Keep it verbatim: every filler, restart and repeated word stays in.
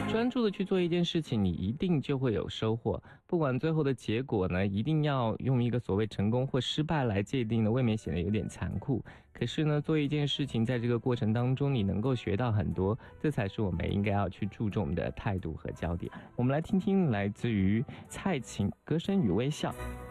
专注的去做一件事情，你一定就会有收获。不管最后的结果呢，一定要用一个所谓成功或失败来界定呢，未免显得有点残酷。可是呢，做一件事情，在这个过程当中，你能够学到很多，这才是我们应该要去注重的态度和焦点。我们来听听来自于蔡琴《歌声与微笑》。